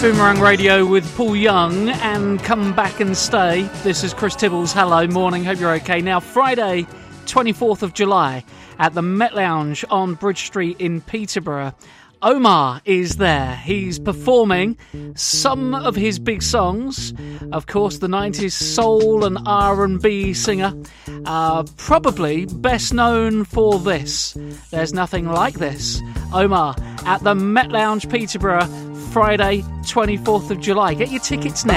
Boomerang Radio with Paul Young and Come Back and Stay. This is Chris Tibbles. Hello, morning, hope you're okay. Now, Friday, 24th of July at the Met Lounge on Bridge Street in Peterborough. Omar is there. He's performing some of his big songs. Of course, the 90s soul and R&B singer. Probably best known for this. There's Nothing Like This. Omar at the Met Lounge, Peterborough, Friday, 24th of July. Get your tickets now.